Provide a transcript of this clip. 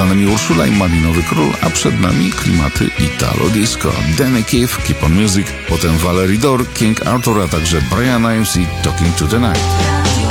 Za nami Urszula i Malinowy Król, a przed nami klimaty Italo Disco. Danny Keith, Keep on Music, potem Valerie Dore, King Arthur, a także Brian Ives i Talking to the Night.